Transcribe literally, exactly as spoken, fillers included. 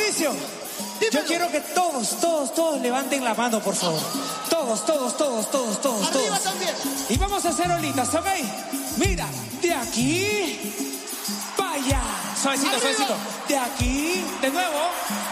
Mauricio, dímelo. Yo quiero que todos, todos, todos levanten la mano, por favor. Todos, todos, todos, todos, todos, Arriba todos. también. Y vamos a hacer olitas, ¿ok? Mira, de aquí para allá. Suavecito, Arriba. suavecito. De aquí, de nuevo.